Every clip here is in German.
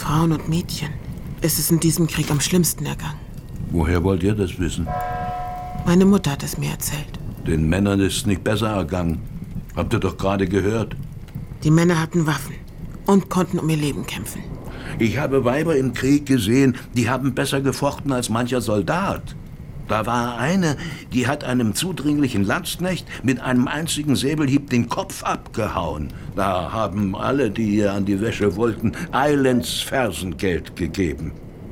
Frauen und Mädchen ist es in diesem Krieg am schlimmsten ergangen. Woher wollt ihr das wissen? Meine Mutter hat es mir erzählt. Den Männern ist es nicht besser ergangen. Habt ihr doch gerade gehört. Die Männer hatten Waffen und konnten um ihr Leben kämpfen. Ich habe Weiber im Krieg gesehen, die haben besser gefochten als mancher Soldat. Da war eine, die hat einem zudringlichen Landsknecht mit einem einzigen Säbelhieb den Kopf abgehauen. Da haben alle, die ihr an die Wäsche wollten, eilends Fersengeld gegeben.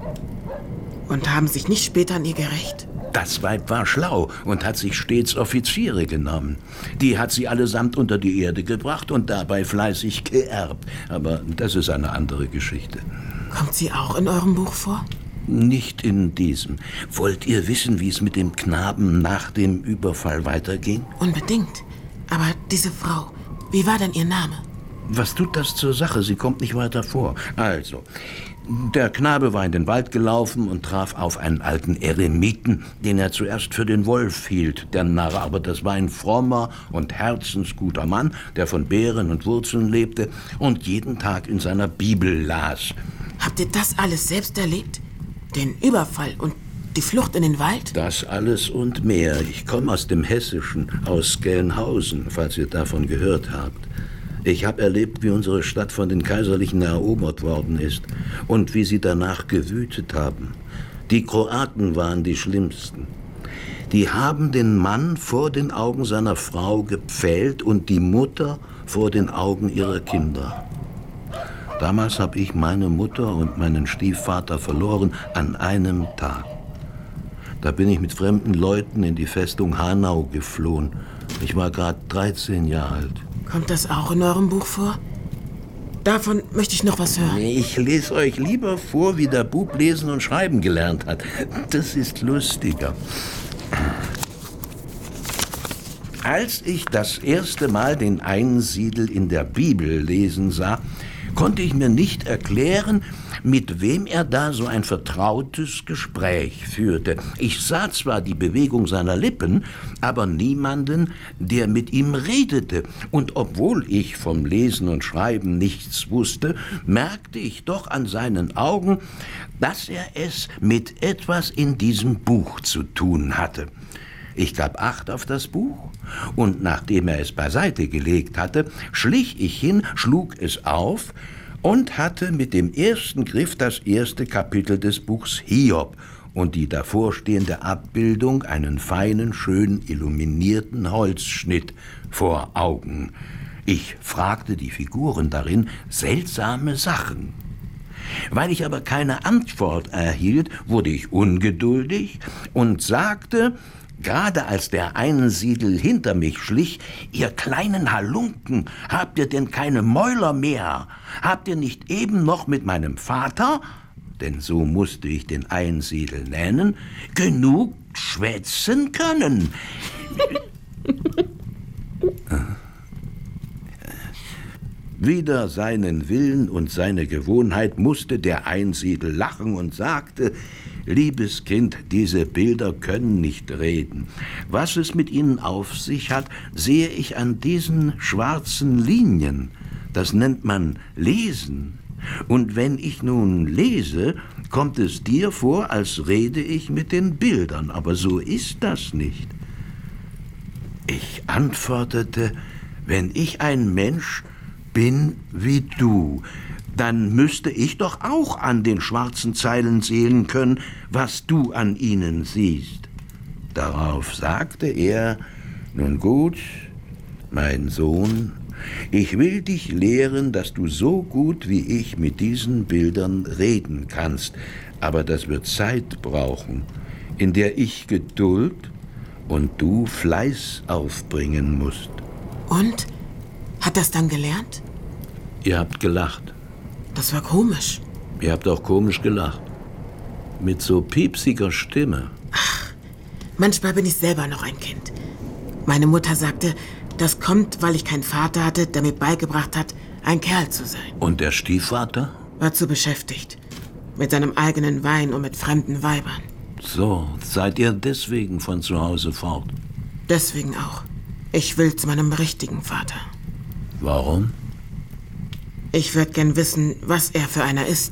Und haben sich nicht später an ihr gerächt? Das Weib war schlau und hat sich stets Offiziere genommen. Die hat sie allesamt unter die Erde gebracht und dabei fleißig geerbt. Aber das ist eine andere Geschichte. Kommt sie auch in eurem Buch vor? Nicht in diesem. Wollt ihr wissen, wie es mit dem Knaben nach dem Überfall weiterging? Unbedingt. Aber diese Frau, wie war denn ihr Name? Was tut das zur Sache? Sie kommt nicht weiter vor. Also, der Knabe war in den Wald gelaufen und traf auf einen alten Eremiten, den er zuerst für den Wolf hielt. Der Narr aber, das war ein frommer und herzensguter Mann, der von Beeren und Wurzeln lebte und jeden Tag in seiner Bibel las. Habt ihr das alles selbst erlebt? Den Überfall und die Flucht in den Wald? Das alles und mehr. Ich komme aus dem Hessischen, aus Gelnhausen, falls ihr davon gehört habt. Ich habe erlebt, wie unsere Stadt von den Kaiserlichen erobert worden ist und wie sie danach gewütet haben. Die Kroaten waren die schlimmsten. Die haben den Mann vor den Augen seiner Frau gepfählt und die Mutter vor den Augen ihrer Kinder. Damals habe ich meine Mutter und meinen Stiefvater verloren an einem Tag. Da bin ich mit fremden Leuten in die Festung Hanau geflohen. Ich war gerade 13 Jahre alt. Kommt das auch in eurem Buch vor? Davon möchte ich noch was hören. Ich lese euch lieber vor, wie der Bub lesen und schreiben gelernt hat. Das ist lustiger. Als ich das erste Mal den Einsiedel in der Bibel lesen sah, konnte ich mir nicht erklären, mit wem er da so ein vertrautes Gespräch führte. Ich sah zwar die Bewegung seiner Lippen, aber niemanden, der mit ihm redete. Und obwohl ich vom Lesen und Schreiben nichts wusste, merkte ich doch an seinen Augen, dass er es mit etwas in diesem Buch zu tun hatte. Ich gab Acht auf das Buch und nachdem er es beiseite gelegt hatte, schlich ich hin, schlug es auf und hatte mit dem ersten Griff das erste Kapitel des Buchs Hiob und die davorstehende Abbildung einen feinen, schön illuminierten Holzschnitt vor Augen. Ich fragte die Figuren darin seltsame Sachen. Weil ich aber keine Antwort erhielt, wurde ich ungeduldig und sagte, gerade als der Einsiedel hinter mich schlich, ihr kleinen Halunken, habt ihr denn keine Mäuler mehr? Habt ihr nicht eben noch mit meinem Vater, denn so musste ich den Einsiedel nennen, genug schwätzen können? Wider seinen Willen und seine Gewohnheit musste der Einsiedel lachen und sagte, liebes Kind, diese Bilder können nicht reden. Was es mit ihnen auf sich hat, sehe ich an diesen schwarzen Linien. Das nennt man Lesen. Und wenn ich nun lese, kommt es dir vor, als rede ich mit den Bildern. Aber so ist das nicht. Ich antwortete, wenn ich ein Mensch bin wie du, dann müsste ich doch auch an den schwarzen Zeilen sehen können, was du an ihnen siehst. Darauf sagte er, nun gut, mein Sohn, ich will dich lehren, dass du so gut wie ich mit diesen Bildern reden kannst, aber das wird Zeit brauchen, in der ich Geduld und du Fleiß aufbringen musst. Und? Hat er's dann gelernt? Ihr habt gelacht. Das war komisch. Ihr habt auch komisch gelacht. Mit so piepsiger Stimme. Ach, manchmal bin ich selber noch ein Kind. Meine Mutter sagte, das kommt, weil ich keinen Vater hatte, der mir beigebracht hat, ein Kerl zu sein. Und der Stiefvater? War zu beschäftigt. Mit seinem eigenen Wein und mit fremden Weibern. So, seid ihr deswegen von zu Hause fort? Deswegen auch. Ich will zu meinem richtigen Vater. Warum? Ich würde gern wissen, was er für einer ist.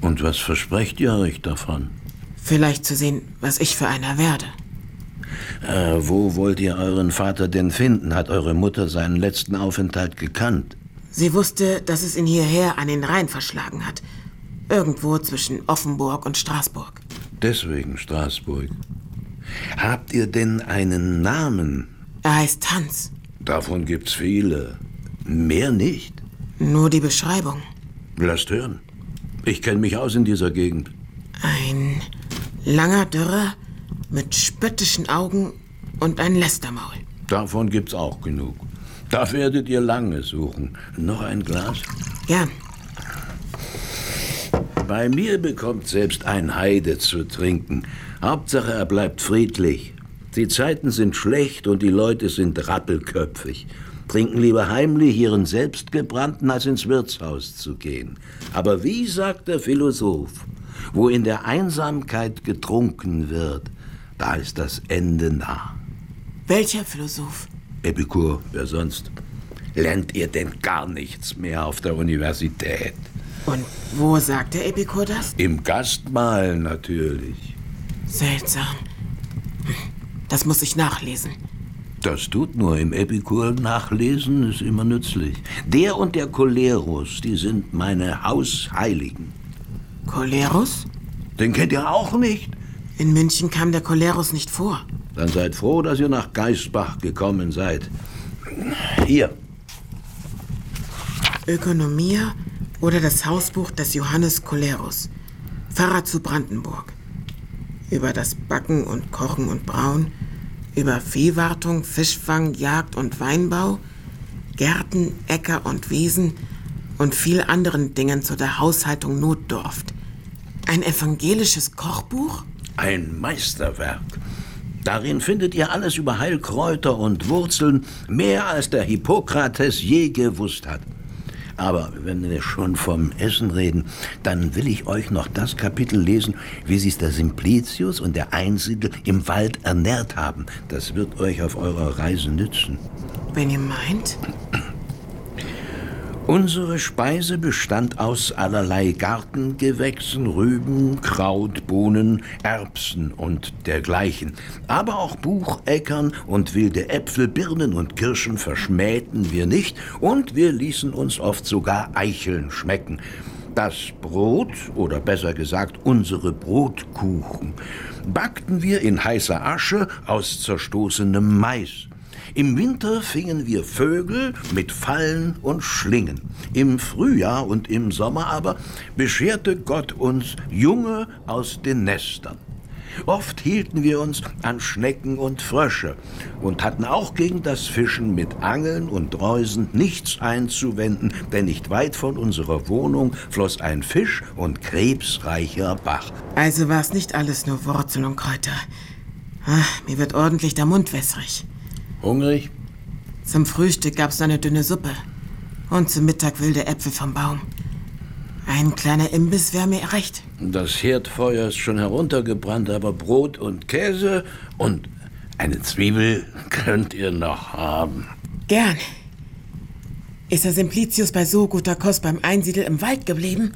Und was versprecht ihr euch davon? Vielleicht zu sehen, was ich für einer werde. Wo wollt ihr euren Vater denn finden? Hat eure Mutter seinen letzten Aufenthalt gekannt? Sie wusste, dass es ihn hierher an den Rhein verschlagen hat. Irgendwo zwischen Offenburg und Straßburg. Deswegen Straßburg. Habt ihr denn einen Namen? Er heißt Hans. Davon gibt's viele. Mehr nicht? Nur die Beschreibung. Lasst hören. Ich kenne mich aus in dieser Gegend. Ein langer Dürrer mit spöttischen Augen und ein Lästermaul. Davon gibt's auch genug. Da werdet ihr lange suchen. Noch ein Glas? Gern. Bei mir bekommt selbst ein Heide zu trinken. Hauptsache, er bleibt friedlich. Die Zeiten sind schlecht und die Leute sind rappelköpfig. Trinken lieber heimlich ihren selbstgebrannten, als ins Wirtshaus zu gehen. Aber wie sagt der Philosoph, wo in der Einsamkeit getrunken wird, da ist das Ende nah. Welcher Philosoph? Epikur, wer sonst? Lernt ihr denn gar nichts mehr auf der Universität? Und wo sagt der Epikur das? Im Gastmahl natürlich. Seltsam. Das muss ich nachlesen. Das tut nur, im Epikur nachlesen ist immer nützlich. Der und der Cholerus, die sind meine Hausheiligen. Cholerus? Den kennt ihr auch nicht? In München kam der Cholerus nicht vor. Dann seid froh, dass ihr nach Geisbach gekommen seid. Hier. Ökonomia oder das Hausbuch des Johannes Cholerus, Pfarrer zu Brandenburg. Über das Backen und Kochen und Brauen, über Viehwartung, Fischfang, Jagd und Weinbau, Gärten, Äcker und Wiesen und viel anderen Dingen zu der Haushaltung Notdurft. Ein evangelisches Kochbuch? Ein Meisterwerk. Darin findet ihr alles über Heilkräuter und Wurzeln, mehr als der Hippokrates je gewusst hat. Aber wenn wir schon vom Essen reden, dann will ich euch noch das Kapitel lesen, wie sich der Simplicius und der Einsiedel im Wald ernährt haben. Das wird euch auf eurer Reise nützen. Wenn ihr meint. Unsere Speise bestand aus allerlei Gartengewächsen, Rüben, Kraut, Bohnen, Erbsen und dergleichen. Aber auch Bucheckern und wilde Äpfel, Birnen und Kirschen verschmähten wir nicht und wir ließen uns oft sogar Eicheln schmecken. Das Brot, oder besser gesagt unsere Brotkuchen, backten wir in heißer Asche aus zerstoßenem Mais. Im Winter fingen wir Vögel mit Fallen und Schlingen. Im Frühjahr und im Sommer aber bescherte Gott uns Junge aus den Nestern. Oft hielten wir uns an Schnecken und Frösche und hatten auch gegen das Fischen mit Angeln und Reusen nichts einzuwenden, denn nicht weit von unserer Wohnung floss ein fisch- und krebsreicher Bach. Also war es nicht alles nur Wurzeln und Kräuter. Mir wird ordentlich der Mund wässrig. Hungrig? Zum Frühstück gab's eine dünne Suppe. Und zum Mittag wilde Äpfel vom Baum. Ein kleiner Imbiss wäre mir recht. Das Herdfeuer ist schon heruntergebrannt, aber Brot und Käse und eine Zwiebel könnt ihr noch haben. Gern. Ist der Simplicius bei so guter Kost beim Einsiedel im Wald geblieben?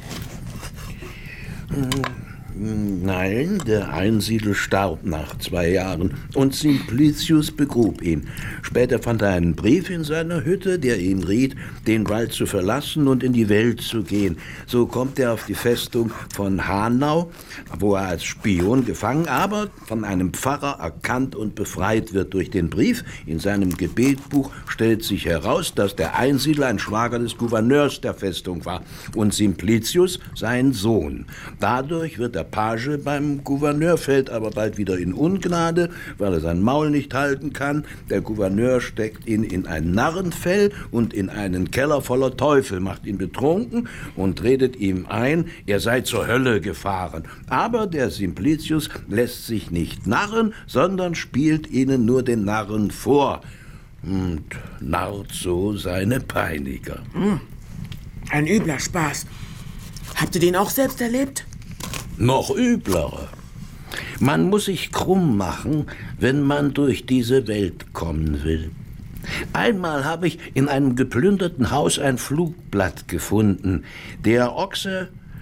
Nein, der Einsiedel starb nach 2 Jahren und Simplicius begrub ihn. Später fand er einen Brief in seiner Hütte, der ihm riet, den Wald zu verlassen und in die Welt zu gehen. So kommt er auf die Festung von Hanau, wo er als Spion gefangen, aber von einem Pfarrer erkannt und befreit wird. Durch den Brief in seinem Gebetbuch stellt sich heraus, dass der Einsiedler ein Schwager des Gouverneurs der Festung war und Simplicius sein Sohn. Dadurch wird der Page beim Gouverneur, fällt aber bald wieder in Ungnade, weil er sein Maul nicht halten kann. Der Gouverneur steckt ihn in ein Narrenfell und in einen Keller voller Teufel, macht ihn betrunken und redet ihm ein, er sei zur Hölle gefahren. Aber der Simplicius lässt sich nicht narren, sondern spielt ihnen nur den Narren vor und narrt so seine Peiniger. Ein übler Spaß. Habt ihr den auch selbst erlebt? Noch üblere. Man muss sich krumm machen, wenn man durch diese Welt kommen will. Einmal habe ich in einem geplünderten Haus ein Flugblatt gefunden. Der Ochse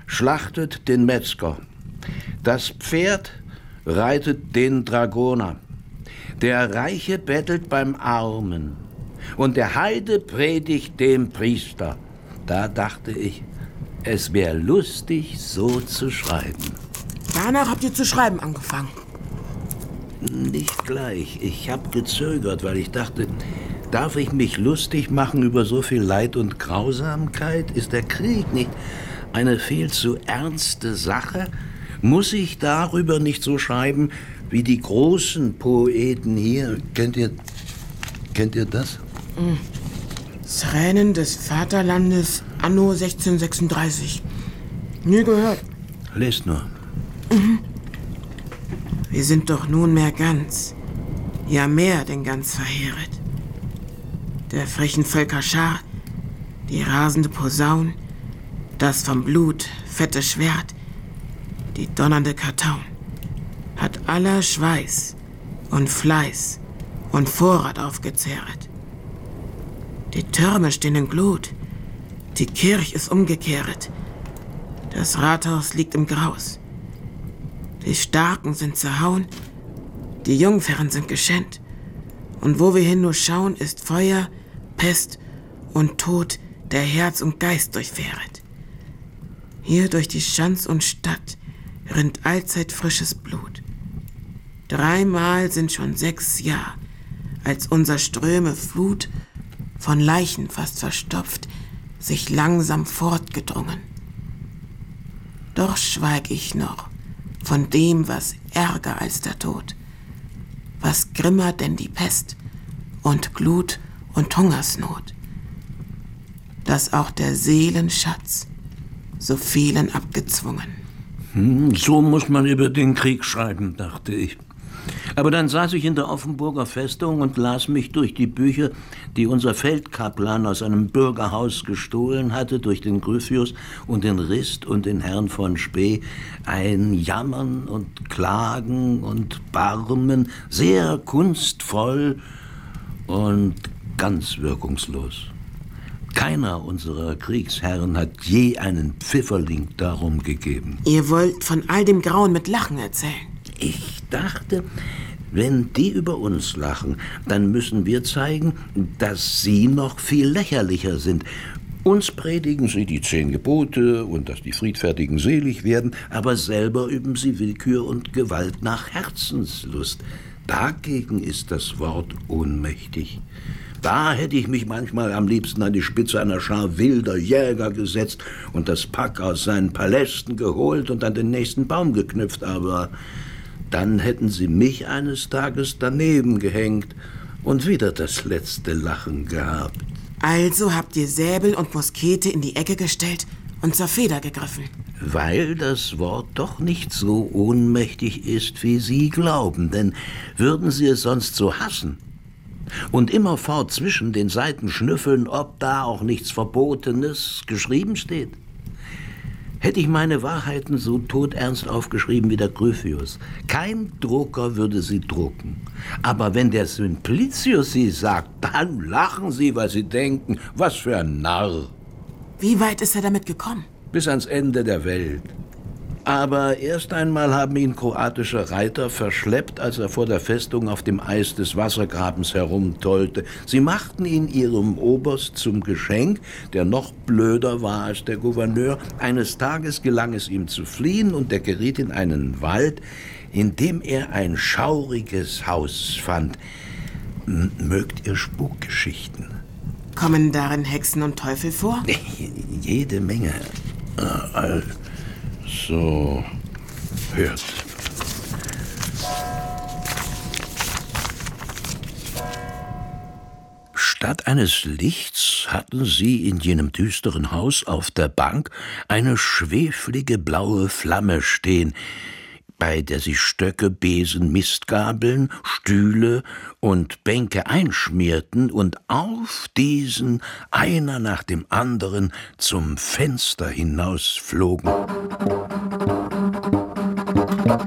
schlachtet den Metzger. Das Pferd reitet den Dragoner. Der Reiche bettelt beim Armen. Und der Heide predigt dem Priester. Da dachte ich, es wäre lustig, so zu schreiben. Danach habt ihr zu schreiben angefangen. Nicht gleich. Ich habe gezögert, weil ich dachte, darf ich mich lustig machen über so viel Leid und Grausamkeit? Ist der Krieg nicht eine viel zu ernste Sache? Muss ich darüber nicht so schreiben wie die großen Poeten hier? Kennt ihr das? Tränen des Vaterlandes anno 1636. Nie gehört. Lest nur. Wir sind doch nunmehr ganz, ja mehr denn ganz verheeret. Der frechen Völker Schar, die rasende Posaun, das vom Blut fette Schwert, die donnernde Kartaun, hat aller Schweiß und Fleiß und Vorrat aufgezehret. Die Türme stehen in Glut, die Kirch ist umgekehret, das Rathaus liegt im Graus. Die Starken sind zerhauen, die Jungfern sind geschändt. Und wo wir hin nur schauen, ist Feuer, Pest und Tod, der Herz und Geist durchfähret. Hier durch die Schanz und Stadt rinnt allzeit frisches Blut. 3-mal sind schon 6 Jahr, als unser Ströme Flut, von Leichen fast verstopft, sich langsam fortgedrungen. Doch schweig ich noch von dem, was ärger als der Tod, was grimmer denn die Pest und Glut und Hungersnot, dass auch der Seelen Schatz so vielen abgezwungen. So muss man über den Krieg schreiben, dachte ich. Aber dann saß ich in der Offenburger Festung und las mich durch die Bücher, die unser Feldkaplan aus einem Bürgerhaus gestohlen hatte, durch den Gryphius und den Rist und den Herrn von Spee, ein Jammern und Klagen und Barmen, sehr kunstvoll und ganz wirkungslos. Keiner unserer Kriegsherren hat je einen Pfifferling darum gegeben. Ihr wollt von all dem Grauen mit Lachen erzählen. Ich dachte, wenn die über uns lachen, dann müssen wir zeigen, dass sie noch viel lächerlicher sind. Uns predigen sie die 10 Gebote und dass die Friedfertigen selig werden, aber selber üben sie Willkür und Gewalt nach Herzenslust. Dagegen ist das Wort ohnmächtig. Da hätte ich mich manchmal am liebsten an die Spitze einer Schar wilder Jäger gesetzt und das Pack aus seinen Palästen geholt und an den nächsten Baum geknüpft, aber dann hätten sie mich eines Tages daneben gehängt und wieder das letzte Lachen gehabt. Also habt ihr Säbel und Muskete in die Ecke gestellt und zur Feder gegriffen. Weil das Wort doch nicht so ohnmächtig ist, wie Sie glauben, denn würden Sie es sonst so hassen und immerfort zwischen den Seiten schnüffeln, ob da auch nichts Verbotenes geschrieben steht? Hätte ich meine Wahrheiten so todernst aufgeschrieben wie der Gryphius, kein Drucker würde sie drucken. Aber wenn der Simplicius sie sagt, dann lachen sie, weil sie denken, was für ein Narr. Wie weit ist er damit gekommen? Bis ans Ende der Welt. Aber erst einmal haben ihn kroatische Reiter verschleppt, als er vor der Festung auf dem Eis des Wassergrabens herumtollte. Sie machten ihn ihrem Oberst zum Geschenk, der noch blöder war als der Gouverneur. Eines Tages gelang es ihm zu fliehen und er geriet in einen Wald, in dem er ein schauriges Haus fand. Mögt ihr Spukgeschichten? Kommen darin Hexen und Teufel vor? Jede Menge. So, hört. Statt eines Lichts hatten sie in jenem düsteren Haus auf der Bank eine schweflige blaue Flamme stehen, bei der sie Stöcke, Besen, Mistgabeln, Stühle und Bänke einschmierten und auf diesen einer nach dem anderen zum Fenster hinausflogen.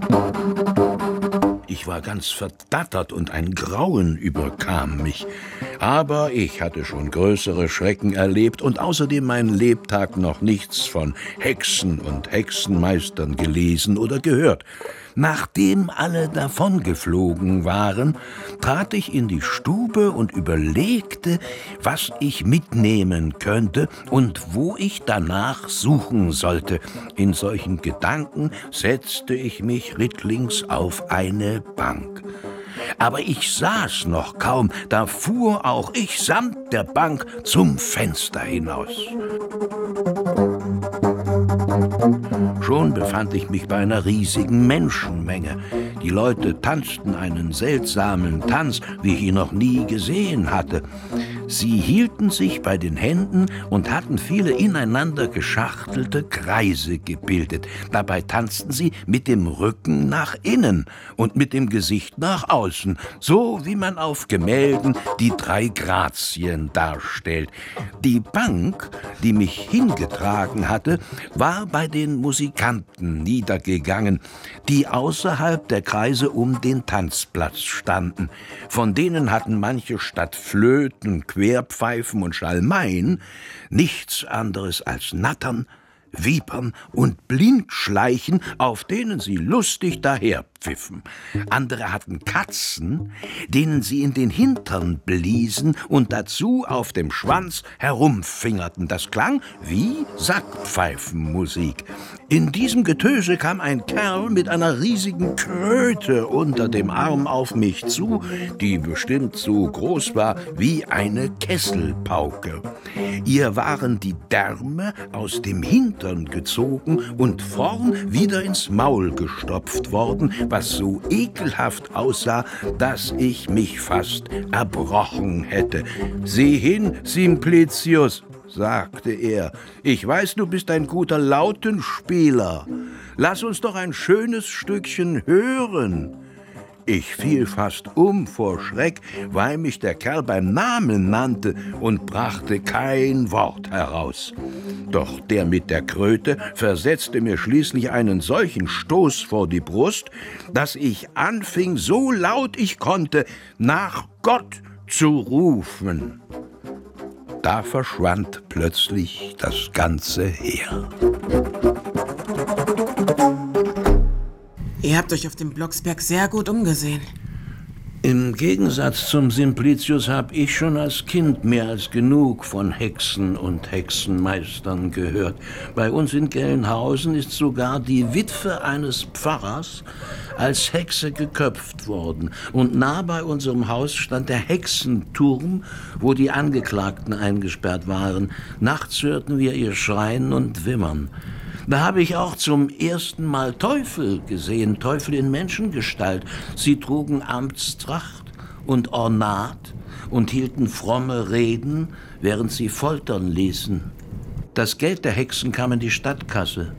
Ich war ganz verdattert und ein Grauen überkam mich. Aber ich hatte schon größere Schrecken erlebt und außerdem mein Lebtag noch nichts von Hexen und Hexenmeistern gelesen oder gehört. Nachdem alle davongeflogen waren, trat ich in die Stube und überlegte, was ich mitnehmen könnte und wo ich danach suchen sollte. In solchen Gedanken setzte ich mich rittlings auf eine Bank. Aber ich saß noch kaum, da fuhr auch ich samt der Bank zum Fenster hinaus. Schon befand ich mich bei einer riesigen Menschenmenge. Die Leute tanzten einen seltsamen Tanz, wie ich ihn noch nie gesehen hatte. Sie hielten sich bei den Händen und hatten viele ineinander geschachtelte Kreise gebildet. Dabei tanzten sie mit dem Rücken nach innen und mit dem Gesicht nach außen, so wie man auf Gemälden die 3 Grazien darstellt. Die Bank, die mich hingetragen hatte, war bei den Musikanten niedergegangen, die außerhalb der Kreise um den Tanzplatz standen. Von denen hatten manche statt Flöten, Querpfeifen und Schalmeien nichts anderes als Nattern, Vipern und Blindschleichen, auf denen sie lustig daherpfiffen. Andere hatten Katzen, denen sie in den Hintern bliesen und dazu auf dem Schwanz herumfingerten. Das klang wie Sackpfeifenmusik. In diesem Getöse kam ein Kerl mit einer riesigen Kröte unter dem Arm auf mich zu, die bestimmt so groß war wie eine Kesselpauke. Ihr waren die Därme aus dem Hintern gezogen und vorn wieder ins Maul gestopft worden, was so ekelhaft aussah, dass ich mich fast erbrochen hätte. »Sieh hin, Simplicius«, sagte er, »ich weiß, du bist ein guter Lautenspieler. Lass uns doch ein schönes Stückchen hören.« Ich fiel fast vor Schreck, weil mich der Kerl beim Namen nannte und brachte kein Wort heraus. Doch der mit der Kröte versetzte mir schließlich einen solchen Stoß vor die Brust, dass ich anfing, so laut ich konnte, nach Gott zu rufen. Da verschwand plötzlich das ganze Heer. Ihr habt euch auf dem Blocksberg sehr gut umgesehen. Im Gegensatz zum Simplicius habe ich schon als Kind mehr als genug von Hexen und Hexenmeistern gehört. Bei uns in Gelnhausen ist sogar die Witwe eines Pfarrers als Hexe geköpft worden. Und nah bei unserem Haus stand der Hexenturm, wo die Angeklagten eingesperrt waren. Nachts hörten wir ihr Schreien und Wimmern. Da habe ich auch zum ersten Mal Teufel gesehen, Teufel in Menschengestalt. Sie trugen Amtstracht und Ornat und hielten fromme Reden, während sie foltern ließen. Das Geld der Hexen kam in die Stadtkasse.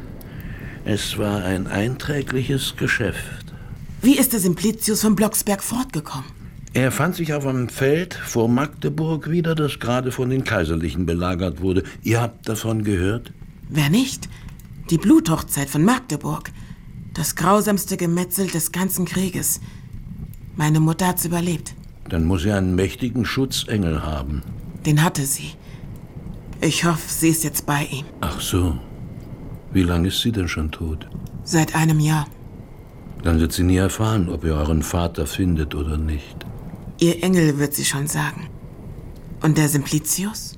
Es war ein einträgliches Geschäft. Wie ist der Simplicius vom Blocksberg fortgekommen? Er fand sich auf einem Feld vor Magdeburg wieder, das gerade von den Kaiserlichen belagert wurde. Ihr habt davon gehört? Wer nicht? Die Bluthochzeit von Magdeburg. Das grausamste Gemetzel des ganzen Krieges. Meine Mutter hat's überlebt. Dann muss sie einen mächtigen Schutzengel haben. Den hatte sie. Ich hoffe, sie ist jetzt bei ihm. Ach so. Wie lange ist sie denn schon tot? Seit einem Jahr. Dann wird sie nie erfahren, ob ihr euren Vater findet oder nicht. Ihr Engel wird sie schon sagen. Und der Simplicius?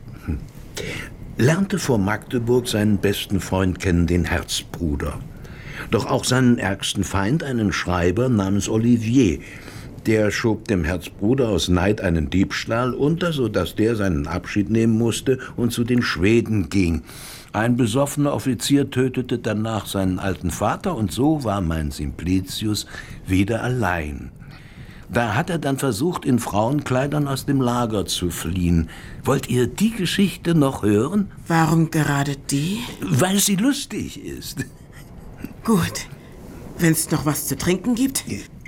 Lernte vor Magdeburg seinen besten Freund kennen, den Herzbruder. Doch auch seinen ärgsten Feind, einen Schreiber namens Olivier. Der schob dem Herzbruder aus Neid einen Diebstahl unter, sodass der seinen Abschied nehmen musste und zu den Schweden ging. Ein besoffener Offizier tötete danach seinen alten Vater und so war mein Simplicius wieder allein. Da hat er dann versucht, in Frauenkleidern aus dem Lager zu fliehen. Wollt ihr die Geschichte noch hören? Warum gerade die? Weil sie lustig ist. Gut. Wenn's noch was zu trinken gibt?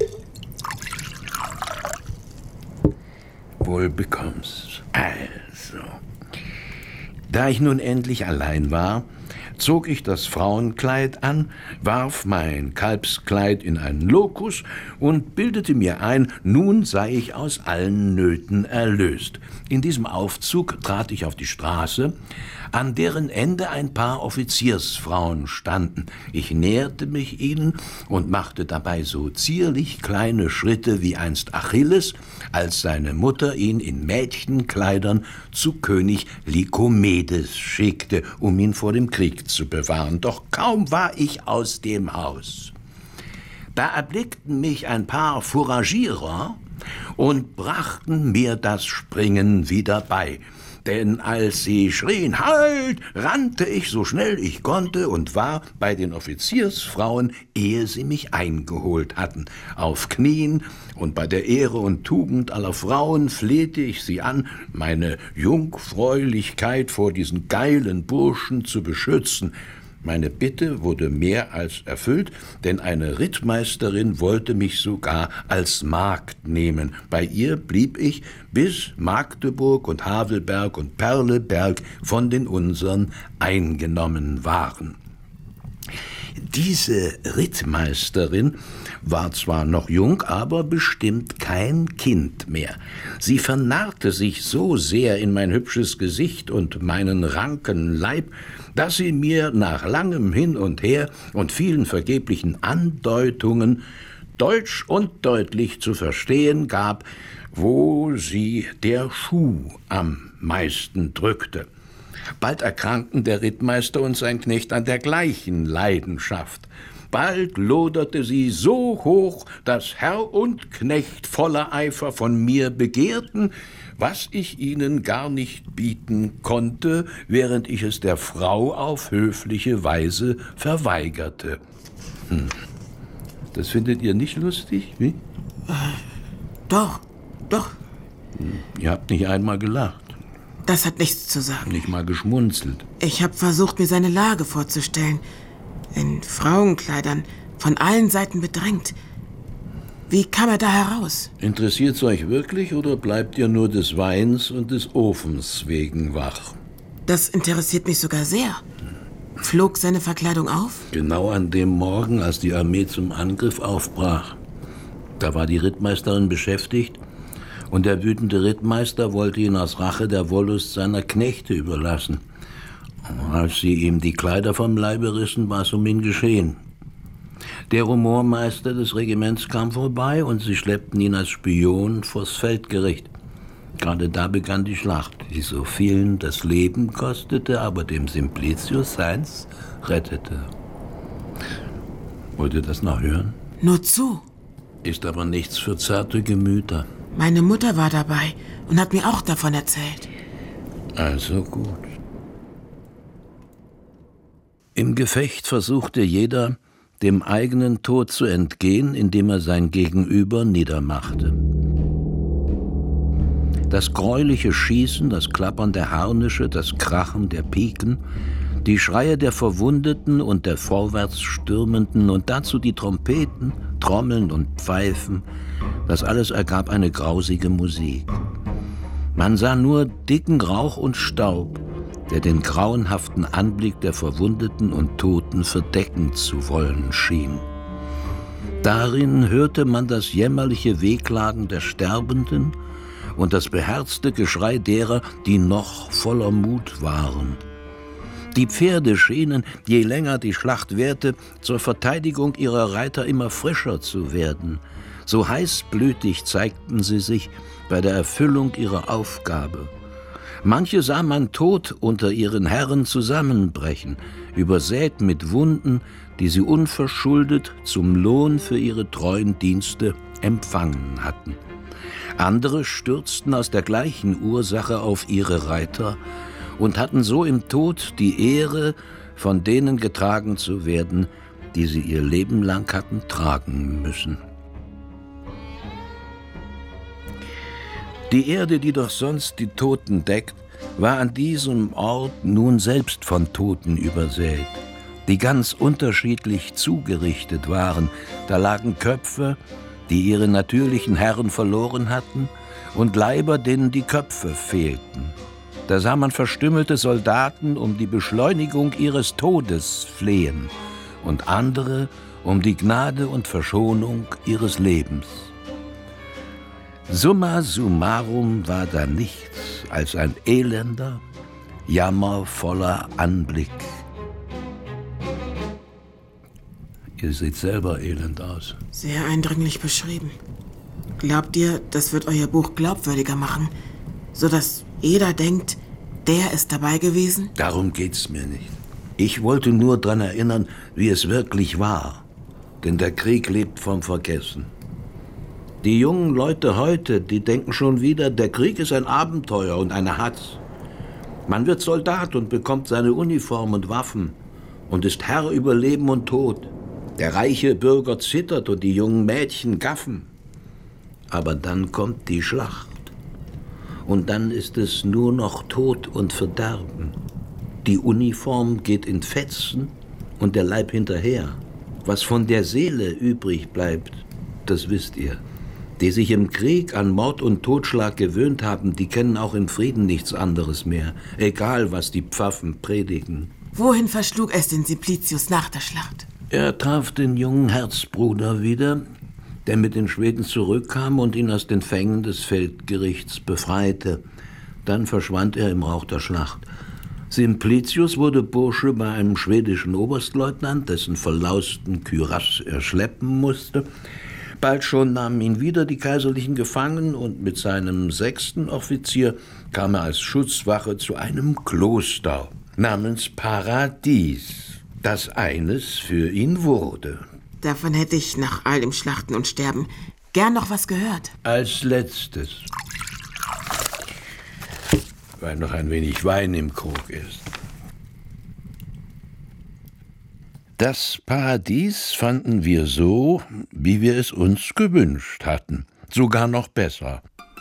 Wohl bekommst. Also, da ich nun endlich allein war, zog ich das Frauenkleid an, warf mein Kalbskleid in einen Lokus und bildete mir ein, nun sei ich aus allen Nöten erlöst. In diesem Aufzug trat ich auf die Straße, an deren Ende ein paar Offiziersfrauen standen. Ich näherte mich ihnen und machte dabei so zierlich kleine Schritte wie einst Achilles, als seine Mutter ihn in Mädchenkleidern zu König Lykomedes schickte, um ihn vor dem Krieg zu bewahren. Doch kaum war ich aus dem Haus, da erblickten mich ein paar Fouragierer und brachten mir das Springen wieder bei. Denn als sie schrien, halt, rannte ich so schnell ich konnte und war bei den Offiziersfrauen, ehe sie mich eingeholt hatten. Auf Knien und bei der Ehre und Tugend aller Frauen flehte ich sie an, meine Jungfräulichkeit vor diesen geilen Burschen zu beschützen. Meine Bitte wurde mehr als erfüllt, denn eine Rittmeisterin wollte mich sogar als Magd nehmen. Bei ihr blieb ich, bis Magdeburg und Havelberg und Perleberg von den unseren eingenommen waren. Diese Rittmeisterin war zwar noch jung, aber bestimmt kein Kind mehr. Sie vernarrte sich so sehr in mein hübsches Gesicht und meinen ranken Leib, dass sie mir nach langem Hin und Her und vielen vergeblichen Andeutungen deutsch und deutlich zu verstehen gab, wo sie der Schuh am meisten drückte. Bald erkrankten der Rittmeister und sein Knecht an der gleichen Leidenschaft. Bald loderte sie so hoch, dass Herr und Knecht voller Eifer von mir begehrten, was ich ihnen gar nicht bieten konnte, während ich es der Frau auf höfliche Weise verweigerte. Das findet ihr nicht lustig, wie? Doch. Ihr habt nicht einmal gelacht. Das hat nichts zu sagen. Nicht mal geschmunzelt. Ich habe versucht, mir seine Lage vorzustellen. In Frauenkleidern, von allen Seiten bedrängt. Wie kam er da heraus? Interessiert's euch wirklich oder bleibt ihr nur des Weins und des Ofens wegen wach? Das interessiert mich sogar sehr. Flog seine Verkleidung auf? Genau an dem Morgen, als die Armee zum Angriff aufbrach. Da war die Rittmeisterin beschäftigt und der wütende Rittmeister wollte ihn aus Rache der Wollust seiner Knechte überlassen. Als sie ihm die Kleider vom Leibe rissen, war es um ihn geschehen. Der Rumormeister des Regiments kam vorbei und sie schleppten ihn als Spion vors Feldgericht. Gerade da begann die Schlacht, die so vielen das Leben kostete, aber dem Simplicius seins rettete. Wollt ihr das noch hören? Nur zu. Ist aber nichts für zarte Gemüter. Meine Mutter war dabei und hat mir auch davon erzählt. Also gut. Im Gefecht versuchte jeder, dem eigenen Tod zu entgehen, indem er sein Gegenüber niedermachte. Das greuliche Schießen, das Klappern der Harnische, das Krachen der Piken, die Schreie der Verwundeten und der vorwärts Stürmenden und dazu die Trompeten, Trommeln und Pfeifen, das alles ergab eine grausige Musik. Man sah nur dicken Rauch und Staub, der den grauenhaften Anblick der Verwundeten und Toten verdecken zu wollen schien. Darin hörte man das jämmerliche Wehklagen der Sterbenden und das beherzte Geschrei derer, die noch voller Mut waren. Die Pferde schienen, je länger die Schlacht währte, zur Verteidigung ihrer Reiter immer frischer zu werden. So heißblütig zeigten sie sich bei der Erfüllung ihrer Aufgabe. Manche sah man tot unter ihren Herren zusammenbrechen, übersät mit Wunden, die sie unverschuldet zum Lohn für ihre treuen Dienste empfangen hatten. Andere stürzten aus der gleichen Ursache auf ihre Reiter und hatten so im Tod die Ehre, von denen getragen zu werden, die sie ihr Leben lang hatten tragen müssen. Die Erde, die doch sonst die Toten deckt, war an diesem Ort nun selbst von Toten übersät, die ganz unterschiedlich zugerichtet waren. Da lagen Köpfe, die ihre natürlichen Herren verloren hatten, und Leiber, denen die Köpfe fehlten. Da sah man verstümmelte Soldaten um die Beschleunigung ihres Todes flehen und andere um die Gnade und Verschonung ihres Lebens. Summa summarum war da nichts als ein elender, jammervoller Anblick. Ihr seht selber elend aus. Sehr eindringlich beschrieben. Glaubt ihr, das wird euer Buch glaubwürdiger machen, sodass jeder denkt, der ist dabei gewesen? Darum geht's mir nicht. Ich wollte nur daran erinnern, wie es wirklich war. Denn der Krieg lebt vom Vergessen. Die jungen Leute heute, die denken schon wieder, der Krieg ist ein Abenteuer und eine Hatz. Man wird Soldat und bekommt seine Uniform und Waffen und ist Herr über Leben und Tod. Der reiche Bürger zittert und die jungen Mädchen gaffen. Aber dann kommt die Schlacht. Und dann ist es nur noch Tod und Verderben. Die Uniform geht in Fetzen und der Leib hinterher. Was von der Seele übrig bleibt, das wisst ihr. Die sich im Krieg an Mord und Totschlag gewöhnt haben, die kennen auch im Frieden nichts anderes mehr. Egal, was die Pfaffen predigen. Wohin verschlug es den Simplicius nach der Schlacht? Er traf den jungen Herzbruder wieder, der mit den Schweden zurückkam und ihn aus den Fängen des Feldgerichts befreite. Dann verschwand er im Rauch der Schlacht. Simplicius wurde Bursche bei einem schwedischen Oberstleutnant, dessen verlausten Kürass er schleppen musste. Bald schon nahmen ihn wieder die Kaiserlichen gefangen und mit seinem 6. Offizier kam er als Schutzwache zu einem Kloster namens Paradies, das eines für ihn wurde. Davon hätte ich nach all dem Schlachten und Sterben gern noch was gehört. Als letztes, weil noch ein wenig Wein im Krug ist. Das Paradies fanden wir so, wie wir es uns gewünscht hatten, sogar noch besser.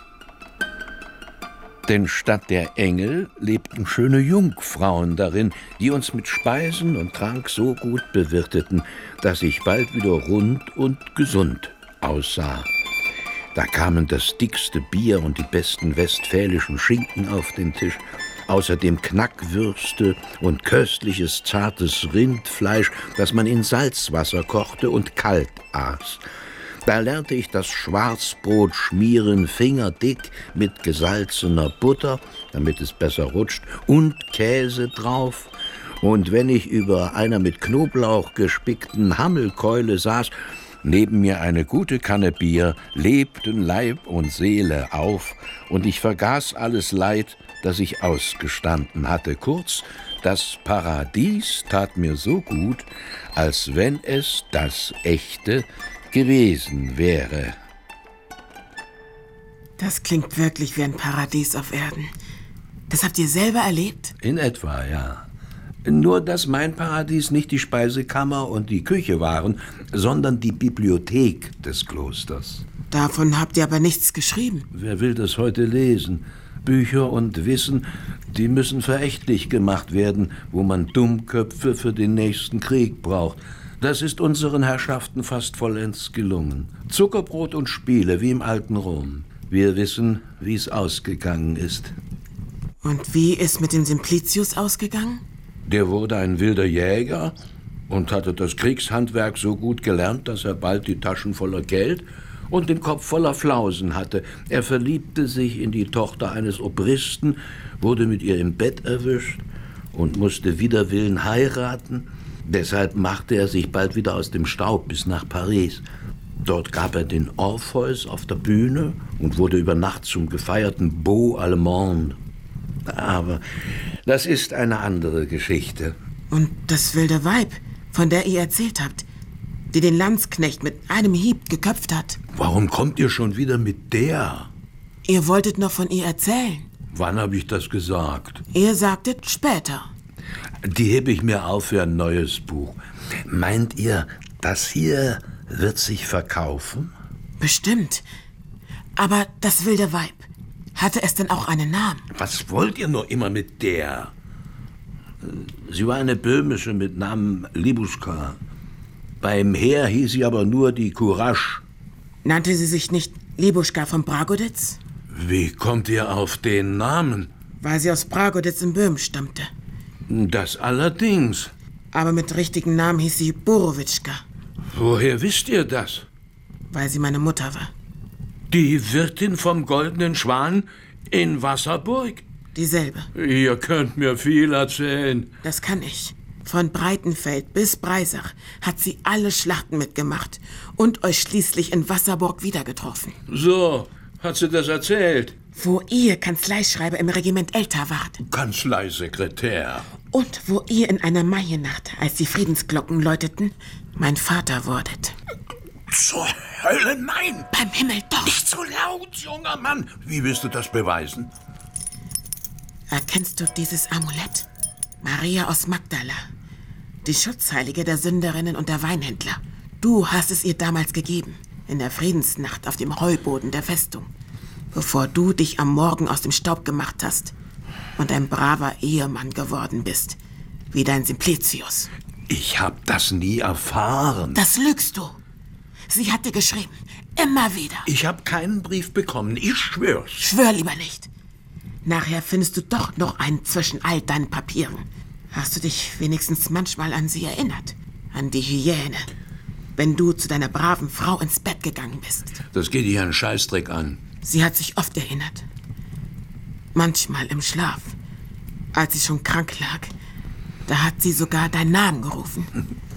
Denn statt der Engel lebten schöne Jungfrauen darin, die uns mit Speisen und Trank so gut bewirteten, dass ich bald wieder rund und gesund aussah. Da kamen das dickste Bier und die besten westfälischen Schinken auf den Tisch, außerdem Knackwürste und köstliches, zartes Rindfleisch, das man in Salzwasser kochte und kalt aß. Da lernte ich das Schwarzbrot schmieren, fingerdick mit gesalzener Butter, damit es besser rutscht, und Käse drauf. Und wenn ich über einer mit Knoblauch gespickten Hammelkeule saß, neben mir eine gute Kanne Bier, lebten Leib und Seele auf, und ich vergaß alles Leid, das ich ausgestanden hatte. Kurz, das Paradies tat mir so gut, als wenn es das Echte gewesen wäre. Das klingt wirklich wie ein Paradies auf Erden. Das habt ihr selber erlebt? In etwa, ja. Nur, dass mein Paradies nicht die Speisekammer und die Küche waren, sondern die Bibliothek des Klosters. Davon habt ihr aber nichts geschrieben. Wer will das heute lesen? Bücher und Wissen, die müssen verächtlich gemacht werden, wo man Dummköpfe für den nächsten Krieg braucht. Das ist unseren Herrschaften fast vollends gelungen. Zuckerbrot und Spiele, wie im alten Rom. Wir wissen, wie es ausgegangen ist. Und wie ist mit dem Simplicius ausgegangen? Der wurde ein wilder Jäger und hatte das Kriegshandwerk so gut gelernt, dass er bald die Taschen voller Geld und den Kopf voller Flausen hatte. Er verliebte sich in die Tochter eines Obristen, wurde mit ihr im Bett erwischt und musste wider Willen heiraten. Deshalb machte er sich bald wieder aus dem Staub bis nach Paris. Dort gab er den Orpheus auf der Bühne und wurde über Nacht zum gefeierten Beau Allemand. Aber das ist eine andere Geschichte. Und das wilde Weib, von der ihr erzählt habt, die den Landsknecht mit einem Hieb geköpft hat. Warum kommt ihr schon wieder mit der? Ihr wolltet noch von ihr erzählen. Wann habe ich das gesagt? Ihr sagtet später. Die hebe ich mir auf für ein neues Buch. Meint ihr, das hier wird sich verkaufen? Bestimmt. Aber das wilde Weib, hatte es denn auch einen Namen? Was wollt ihr nur immer mit der? Sie war eine böhmische mit Namen Libuschka. Beim Heer hieß sie aber nur die Courage. Nannte sie sich nicht Libuschka von Bragoditz? Wie kommt ihr auf den Namen? weil sie aus Bragoditz in Böhmen stammte. Das allerdings. Aber mit richtigen Namen hieß sie Borowitschka. Woher wisst ihr das? Weil sie meine Mutter war. Die Wirtin vom Goldenen Schwan in Wasserburg? Dieselbe. Ihr könnt mir viel erzählen. Das kann ich. Von Breitenfeld bis Breisach hat sie alle Schlachten mitgemacht und euch schließlich in Wasserburg wieder getroffen. So, hat sie das erzählt? Wo ihr Kanzleischreiber im Regiment Elter wart. Kanzleisekretär. Und wo ihr in einer Maiennacht, als die Friedensglocken läuteten, mein Vater wurdet. Zur Hölle, nein! Beim Himmel doch! Nicht so laut, junger Mann! Wie willst du das beweisen? Erkennst du dieses Amulett? Maria aus Magdala. Die Schutzheilige der Sünderinnen und der Weinhändler. Du hast es ihr damals gegeben, in der Friedensnacht auf dem Heuboden der Festung, bevor du dich am Morgen aus dem Staub gemacht hast und ein braver Ehemann geworden bist, wie dein Simplicius. Ich hab das nie erfahren. Das lügst du. Sie hat dir geschrieben, immer wieder. Ich hab keinen Brief bekommen, ich schwör's. Schwör lieber nicht. Nachher findest du doch noch einen zwischen all deinen Papieren. Hast du dich wenigstens manchmal an sie erinnert? An die Hyäne? Wenn du zu deiner braven Frau ins Bett gegangen bist. Das geht dich einen Scheißdreck an. Sie hat sich oft erinnert. Manchmal im Schlaf. Als sie schon krank lag, da hat sie sogar deinen Namen gerufen.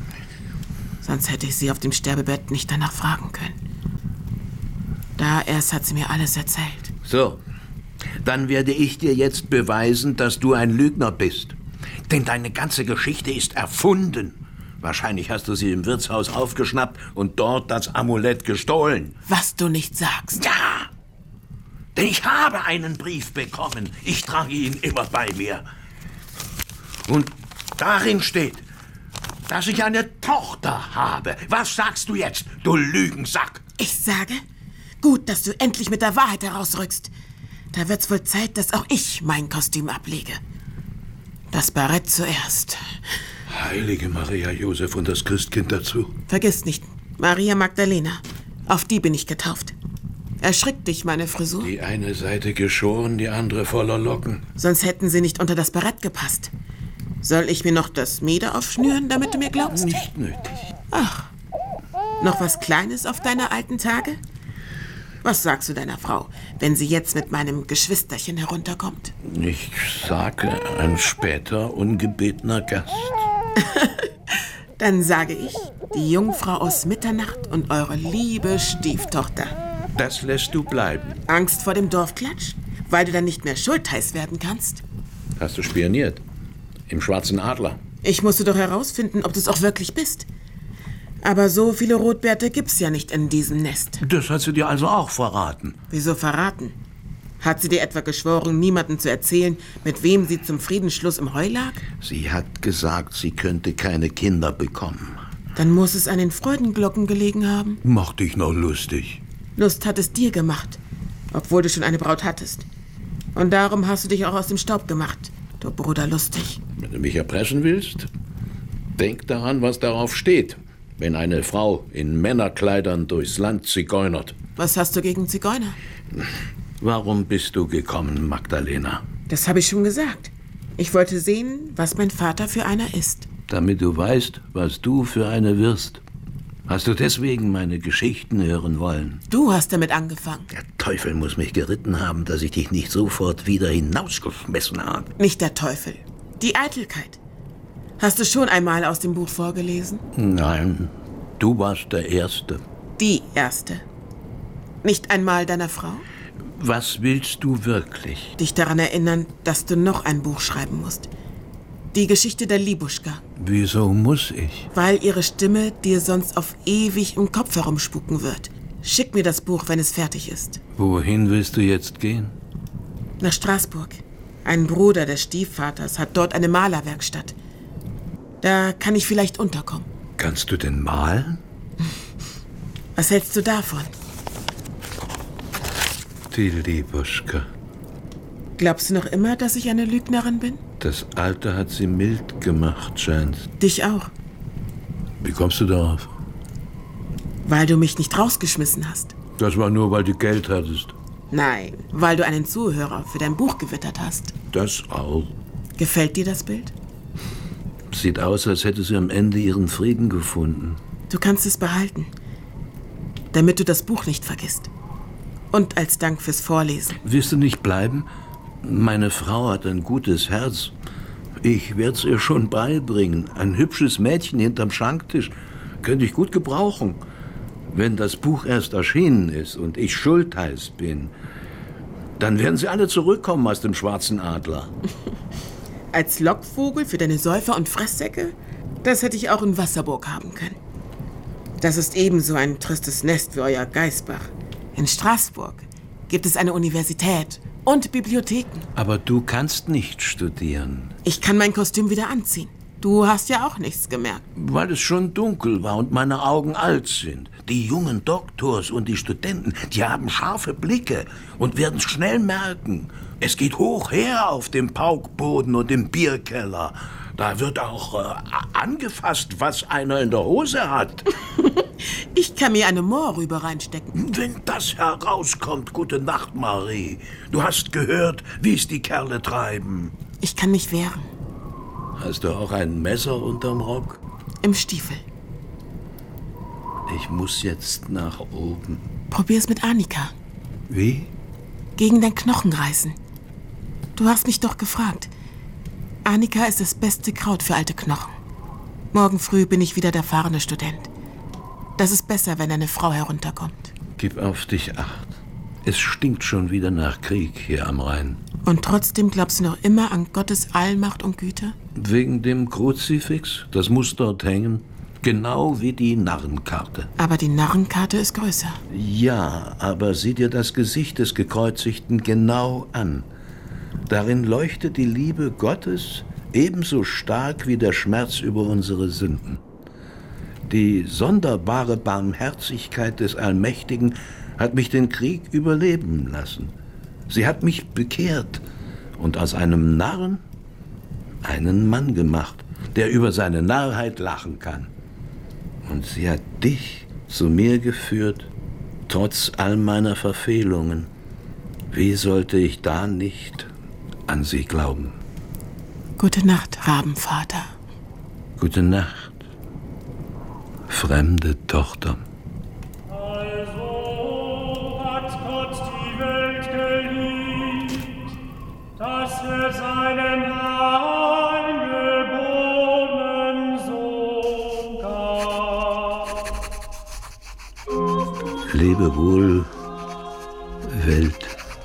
Sonst hätte ich sie auf dem Sterbebett nicht danach fragen können. Da erst hat sie mir alles erzählt. So, dann werde ich dir jetzt beweisen, dass du ein Lügner bist. Denn deine ganze Geschichte ist erfunden. Wahrscheinlich hast du sie im Wirtshaus aufgeschnappt und dort das Amulett gestohlen. Was du nicht sagst. Ja, denn ich habe einen Brief bekommen. Ich trage ihn immer bei mir. Und darin steht, dass ich eine Tochter habe. Was sagst du jetzt, du Lügensack? Ich sage, gut, dass du endlich mit der Wahrheit herausrückst. Da wird's wohl Zeit, dass auch ich mein Kostüm ablege. Das Barett zuerst. Heilige Maria Josef und das Christkind dazu. Vergiss nicht, Maria Magdalena. Auf die bin ich getauft. Erschrickt dich meine Frisur? Die eine Seite geschoren, die andere voller Locken. Sonst hätten sie nicht unter das Barett gepasst. Soll ich mir noch das Mieder aufschnüren, damit du mir glaubst? Nicht nötig. Ach, noch was Kleines auf deine alten Tage? Was sagst du deiner Frau, wenn sie jetzt mit meinem Geschwisterchen herunterkommt? Ich sage, ein später ungebetener Gast. Dann sage ich, die Jungfrau aus Mitternacht und eure liebe Stieftochter. Das lässt du bleiben. Angst vor dem Dorfklatsch? Weil du dann nicht mehr schultheiß werden kannst? Hast du spioniert? Im Schwarzen Adler? Ich musste doch herausfinden, ob du es auch wirklich bist. Aber so viele Rotbärte gibt's ja nicht in diesem Nest. Das hat sie dir also auch verraten? Wieso verraten? Hat sie dir etwa geschworen, niemandem zu erzählen, mit wem sie zum Friedensschluss im Heu lag? Sie hat gesagt, sie könnte keine Kinder bekommen. Dann muss es an den Freudenglocken gelegen haben. Mach dich noch lustig. Lust hat es dir gemacht, obwohl du schon eine Braut hattest. Und darum hast du dich auch aus dem Staub gemacht, du Bruder Lustig. Wenn du mich erpressen willst, denk daran, was darauf steht, wenn eine Frau in Männerkleidern durchs Land zigeunert. Was hast du gegen Zigeuner? Warum bist du gekommen, Magdalena? Das habe ich schon gesagt. Ich wollte sehen, was mein Vater für einer ist. Damit du weißt, was du für eine wirst. Hast du deswegen meine Geschichten hören wollen? Du hast damit angefangen. Der Teufel muss mich geritten haben, dass ich dich nicht sofort wieder hinausgeschmissen habe. Nicht der Teufel, die Eitelkeit. Hast du schon einmal aus dem Buch vorgelesen? Nein, du warst der Erste. Die Erste. Nicht einmal deiner Frau? Was willst du wirklich? Dich daran erinnern, dass du noch ein Buch schreiben musst. Die Geschichte der Libuschka. Wieso muss ich? Weil ihre Stimme dir sonst auf ewig im Kopf herumspuken wird. Schick mir das Buch, wenn es fertig ist. Wohin willst du jetzt gehen? Nach Straßburg. Ein Bruder des Stiefvaters hat dort eine Malerwerkstatt. Da kann ich vielleicht unterkommen. Kannst du denn malen? Was hältst du davon? Die Libuschka. Glaubst du noch immer, dass ich eine Lügnerin bin? Das Alter hat sie mild gemacht, scheint's. Dich auch. Wie kommst du darauf? Weil du mich nicht rausgeschmissen hast. Das war nur, weil du Geld hattest. Nein, weil du einen Zuhörer für dein Buch gewittert hast. Das auch. Gefällt dir das Bild? Sieht aus, als hätte sie am Ende ihren Frieden gefunden. Du kannst es behalten, damit du das Buch nicht vergisst. Und als Dank fürs Vorlesen. Willst du nicht bleiben? Meine Frau hat ein gutes Herz. Ich werde es ihr schon beibringen. Ein hübsches Mädchen hinterm Schranktisch könnte ich gut gebrauchen. Wenn das Buch erst erschienen ist und ich schultheiß bin, dann werden sie alle zurückkommen aus dem Schwarzen Adler. Als Lockvogel für deine Säufer und Fresssäcke? Das hätte ich auch in Wasserburg haben können. Das ist ebenso ein tristes Nest wie euer Geißbach. In Straßburg gibt es eine Universität und Bibliotheken. Aber du kannst nicht studieren. Ich kann mein Kostüm wieder anziehen. Du hast ja auch nichts gemerkt. Weil es schon dunkel war und meine Augen alt sind. Die jungen Doktors und die Studenten, die haben scharfe Blicke und werden schnell merken. Es geht hoch her auf dem Paukboden und im Bierkeller. Da wird auch angefasst, was einer in der Hose hat. Ich kann mir eine Mohrrübe reinstecken. Wenn das herauskommt, gute Nacht, Marie. Du hast gehört, wie es die Kerle treiben. Ich kann mich wehren. Hast du auch ein Messer unterm Rock? Im Stiefel. Ich muss jetzt nach oben. Probier's mit Annika. Wie? Gegen dein Knochen reißen. Du hast mich doch gefragt. Annika ist das beste Kraut für alte Knochen. Morgen früh bin ich wieder der fahrende Student. Das ist besser, wenn eine Frau herunterkommt. Gib auf dich Acht. Es stinkt schon wieder nach Krieg hier am Rhein. Und trotzdem glaubst du noch immer an Gottes Allmacht und Güte? Wegen dem Kruzifix? Das muss dort hängen. Genau wie die Narrenkarte. Aber die Narrenkarte ist größer. Ja, aber sieh dir das Gesicht des Gekreuzigten genau an. Darin leuchtet die Liebe Gottes ebenso stark wie der Schmerz über unsere Sünden. Die sonderbare Barmherzigkeit des Allmächtigen hat mich den Krieg überleben lassen. Sie hat mich bekehrt und aus einem Narren einen Mann gemacht, der über seine Narrheit lachen kann. Und sie hat dich zu mir geführt, trotz all meiner Verfehlungen. Wie sollte ich da nicht an sie glauben? Gute Nacht, Rabenvater. Gute Nacht, fremde Tochter. Also hat Gott die Welt geliebt, dass seinen eingeborenen Sohn gab. Lebe wohl, Welt,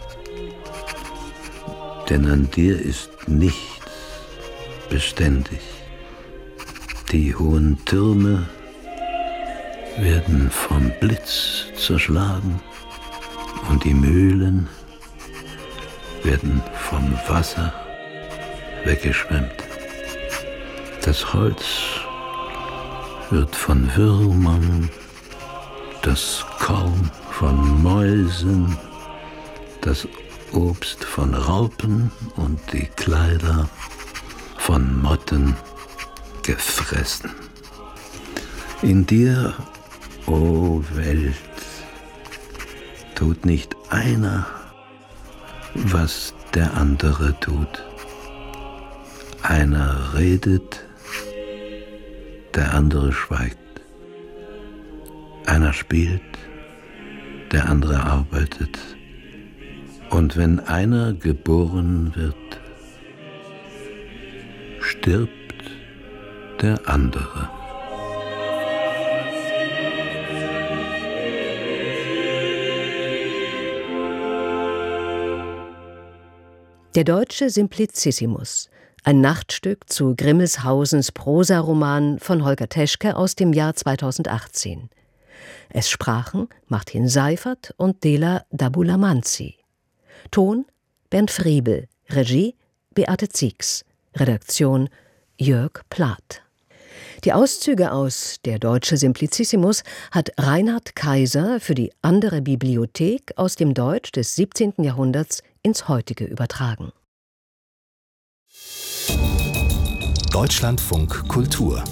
denn an dir ist nichts beständig. Die hohen Türme werden vom Blitz zerschlagen und die Mühlen werden vom Wasser weggeschwemmt. Das Holz wird von Würmern, das Korn von Mäusen, das Obst von Raupen und die Kleider von Motten gefressen. In dir, o Welt, tut nicht einer, was der andere tut. Einer redet, der andere schweigt. Einer spielt, der andere arbeitet. Und wenn einer geboren wird, stirbt der andere. Der deutsche Simplicissimus, ein Nachtstück zu Grimmelshausens Prosaroman von Holger Teschke aus dem Jahr 2018. Es sprachen Martin Seifert und Dela Dabulamanzi. Ton Bernd Friebel, Regie Beate Zieks, Redaktion Jörg Plath. Die Auszüge aus Der deutsche Simplicissimus hat Reinhard Kaiser für die Andere Bibliothek aus dem Deutsch des 17. Jahrhunderts ins Heutige übertragen. Deutschlandfunk Kultur.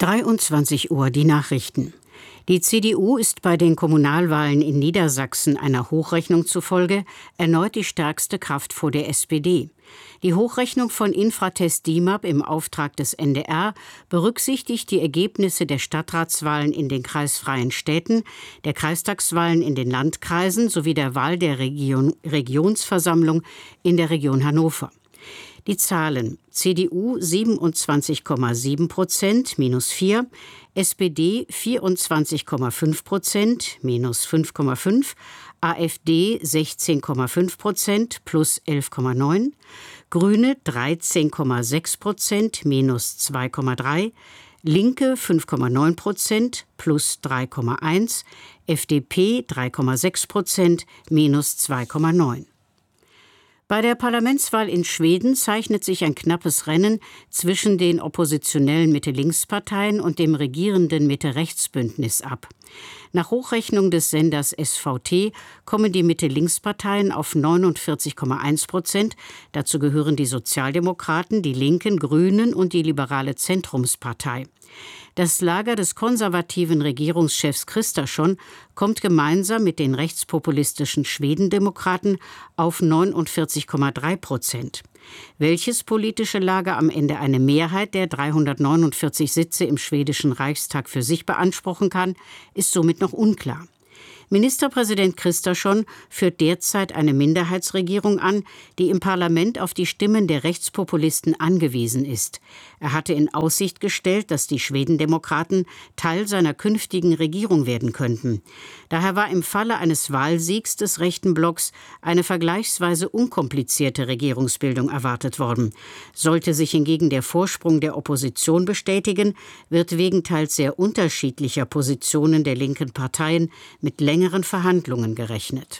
23 Uhr die Nachrichten. Die CDU ist bei den Kommunalwahlen in Niedersachsen einer Hochrechnung zufolge erneut die stärkste Kraft vor der SPD. Die Hochrechnung von Infratest DIMAP im Auftrag des NDR berücksichtigt die Ergebnisse der Stadtratswahlen in den kreisfreien Städten, der Kreistagswahlen in den Landkreisen sowie der Wahl der Regionsversammlung in der Region Hannover. Die Zahlen: CDU 27,7%, -4, SPD 24,5%, -5,5, AfD 16,5%, +11,9, Grüne 13,6%, -2,3, Linke 5,9%, +3,1, FDP 3,6%, -2,9. Bei der Parlamentswahl in Schweden zeichnet sich ein knappes Rennen zwischen den oppositionellen Mitte-Links-Parteien und dem regierenden Mitte-Rechts-Bündnis ab. Nach Hochrechnung des Senders SVT kommen die Mitte-Links-Parteien auf 49,1%. Dazu gehören die Sozialdemokraten, die Linken, Grünen und die liberale Zentrumspartei. Das Lager des konservativen Regierungschefs Kristersson kommt gemeinsam mit den rechtspopulistischen Schwedendemokraten auf 49,3%. Welches politische Lager am Ende eine Mehrheit der 349 Sitze im schwedischen Reichstag für sich beanspruchen kann, ist somit noch unklar. Ministerpräsident Kristersson führt derzeit eine Minderheitsregierung an, die im Parlament auf die Stimmen der Rechtspopulisten angewiesen ist. Er hatte in Aussicht gestellt, dass die Schwedendemokraten Teil seiner künftigen Regierung werden könnten. Daher war im Falle eines Wahlsiegs des rechten Blocks eine vergleichsweise unkomplizierte Regierungsbildung erwartet worden. Sollte sich hingegen der Vorsprung der Opposition bestätigen, wird wegen teils sehr unterschiedlicher Positionen der linken Parteien mit längeren Verhandlungen gerechnet.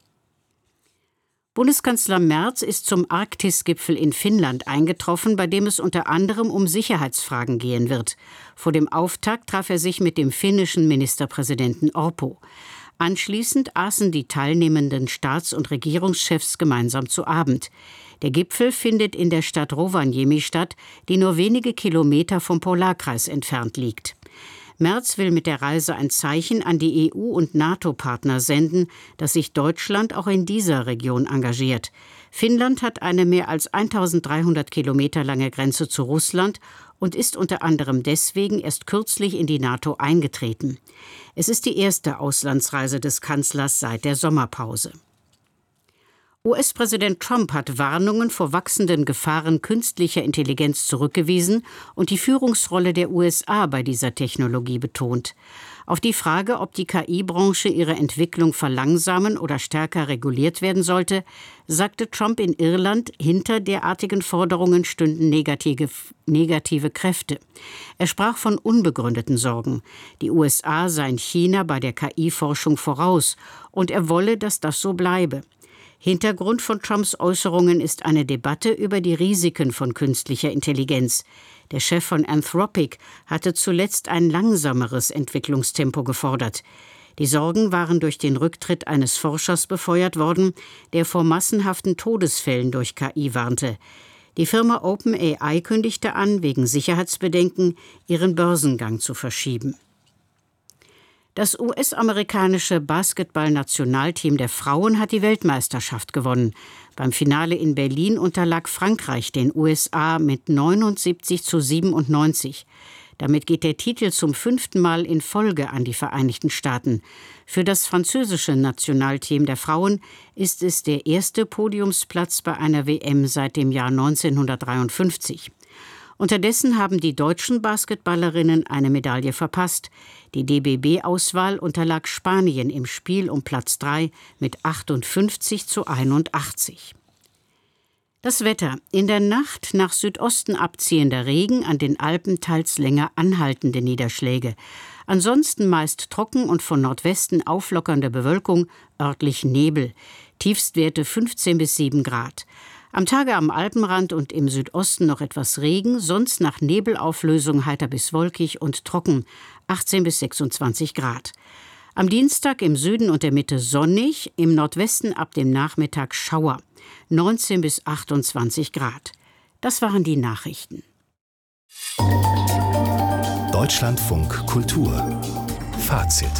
Bundeskanzler Merz ist zum Arktis-Gipfel in Finnland eingetroffen, bei dem es unter anderem um Sicherheitsfragen gehen wird. Vor dem Auftakt traf er sich mit dem finnischen Ministerpräsidenten Orpo. Anschließend aßen die teilnehmenden Staats- und Regierungschefs gemeinsam zu Abend. Der Gipfel findet in der Stadt Rovaniemi statt, die nur wenige Kilometer vom Polarkreis entfernt liegt. Merz will mit der Reise ein Zeichen an die EU- und NATO-Partner senden, dass sich Deutschland auch in dieser Region engagiert. Finnland hat eine mehr als 1300 Kilometer lange Grenze zu Russland und ist unter anderem deswegen erst kürzlich in die NATO eingetreten. Es ist die erste Auslandsreise des Kanzlers seit der Sommerpause. US-Präsident Trump hat Warnungen vor wachsenden Gefahren künstlicher Intelligenz zurückgewiesen und die Führungsrolle der USA bei dieser Technologie betont. Auf die Frage, ob die KI-Branche ihre Entwicklung verlangsamen oder stärker reguliert werden sollte, sagte Trump in Irland, hinter derartigen Forderungen stünden negative Kräfte. Er sprach von unbegründeten Sorgen. Die USA seien China bei der KI-Forschung voraus und er wolle, dass das so bleibe. Hintergrund von Trumps Äußerungen ist eine Debatte über die Risiken von künstlicher Intelligenz. Der Chef von Anthropic hatte zuletzt ein langsameres Entwicklungstempo gefordert. Die Sorgen waren durch den Rücktritt eines Forschers befeuert worden, der vor massenhaften Todesfällen durch KI warnte. Die Firma OpenAI kündigte an, wegen Sicherheitsbedenken ihren Börsengang zu verschieben. Das US-amerikanische Basketball-Nationalteam der Frauen hat die Weltmeisterschaft gewonnen. Beim Finale in Berlin unterlag Frankreich den USA mit 79:97. Damit geht der Titel zum 5. Mal in Folge an die Vereinigten Staaten. Für das französische Nationalteam der Frauen ist es der erste Podiumsplatz bei einer WM seit dem Jahr 1953. Unterdessen haben die deutschen Basketballerinnen eine Medaille verpasst. Die DBB-Auswahl unterlag Spanien im Spiel um Platz 3 mit 58:81. Das Wetter. In der Nacht nach Südosten abziehender Regen, an den Alpen teils länger anhaltende Niederschläge. Ansonsten meist trocken und von Nordwesten auflockernde Bewölkung, örtlich Nebel. Tiefstwerte 15 bis 7 Grad. Am Tage am Alpenrand und im Südosten noch etwas Regen, sonst nach Nebelauflösung heiter bis wolkig und trocken, 18 bis 26 Grad. Am Dienstag im Süden und der Mitte sonnig, im Nordwesten ab dem Nachmittag Schauer, 19 bis 28 Grad. Das waren die Nachrichten. Deutschlandfunk Kultur Fazit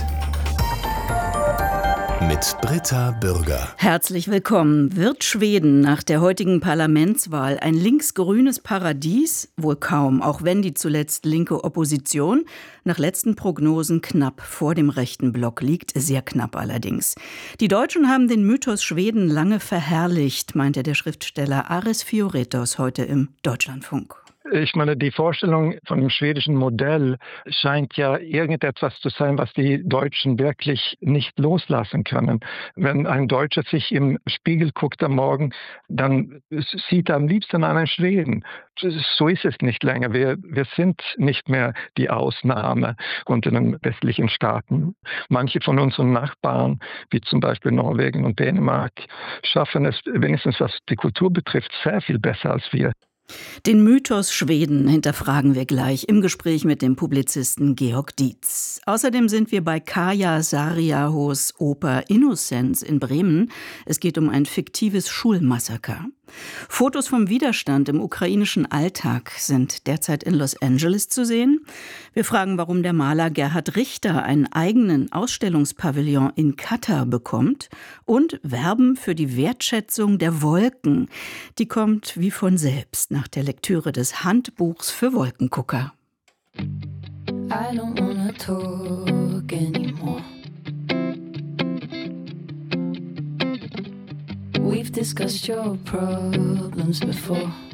mit Britta Bürger. Herzlich willkommen. Wird Schweden nach der heutigen Parlamentswahl ein linksgrünes Paradies? Wohl kaum, auch wenn die zuletzt linke Opposition nach letzten Prognosen knapp vor dem rechten Block liegt, sehr knapp allerdings. Die Deutschen haben den Mythos Schweden lange verherrlicht, meinte der Schriftsteller Aris Fioretos heute im Deutschlandfunk. Ich meine, die Vorstellung von dem schwedischen Modell scheint ja irgendetwas zu sein, was die Deutschen wirklich nicht loslassen können. Wenn ein Deutscher sich im Spiegel guckt am Morgen, dann sieht er am liebsten einen Schweden. So ist es nicht länger. Wir sind nicht mehr die Ausnahme unter den westlichen Staaten. Manche von unseren Nachbarn, wie zum Beispiel Norwegen und Dänemark, schaffen es wenigstens, was die Kultur betrifft, sehr viel besser als wir. Den Mythos Schweden hinterfragen wir gleich im Gespräch mit dem Publizisten Georg Dietz. Außerdem sind wir bei Kaya Saariahos Oper Innocenz in Bremen. Es geht um ein fiktives Schulmassaker. Fotos vom Widerstand im ukrainischen Alltag sind derzeit in Los Angeles zu sehen. Wir fragen, warum der Maler Gerhard Richter einen eigenen Ausstellungspavillon in Katar bekommt und werben für die Wertschätzung der Wolken. Die kommt wie von selbst nach der Lektüre des Handbuchs für Wolkengucker. I don't wanna talk anymore. We've discussed your problems before.